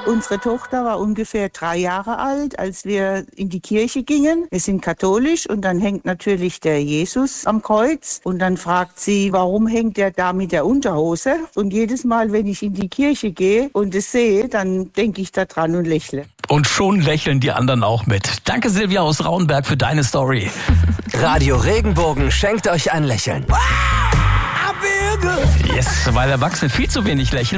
Unsere Tochter war ungefähr 3 Jahre alt, als wir in die Kirche gingen. Wir sind katholisch und dann hängt natürlich der Jesus am Kreuz. Und dann fragt sie, warum hängt er da mit der Unterhose? Und jedes Mal, wenn ich in die Kirche gehe und es sehe, dann denke ich da dran und lächle. Und schon lächeln die anderen auch mit. Danke Silvia aus Rauenberg für deine Story. Radio Regenbogen schenkt euch ein Lächeln. Yes, weil Erwachsene viel zu wenig lächeln.